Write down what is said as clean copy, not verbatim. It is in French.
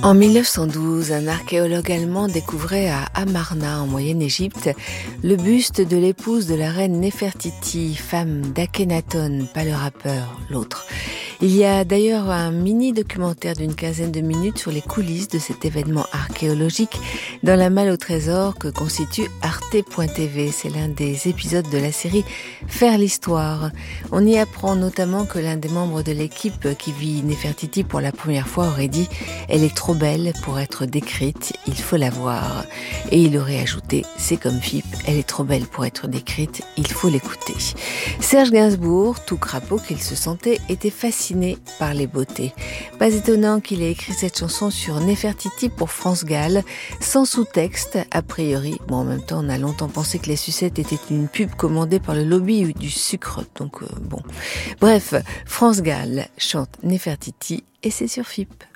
En 1912, un archéologue allemand découvrait à Amarna, en Moyenne-Égypte, le buste de l'épouse de la reine Néfertiti, femme d'Akhenaton, pas le rappeur, l'autre. Il y a d'ailleurs un mini-documentaire d'une quinzaine de minutes sur les coulisses de cet événement archéologique dans la malle au trésor que constitue Arte.tv. C'est l'un des épisodes de la série Faire l'histoire. On y apprend notamment que l'un des membres de l'équipe qui vit Néfertiti pour la première fois aurait dit « Elle est trop belle pour être décrite, il faut la voir ». Et il aurait ajouté « C'est comme Fippe, elle est trop belle pour être décrite, il faut l'écouter ». Serge Gainsbourg, tout crapaud qu'il se sentait, était fasciné par les beautés. Pas étonnant qu'il ait écrit cette chanson sur Néfertiti pour France Gall, sans sous-texte, a priori. Bon, en même temps, on a longtemps pensé que les sucettes étaient une pub commandée par le lobby du sucre, donc bon. Bref, France Gall chante Néfertiti et c'est sur FIP.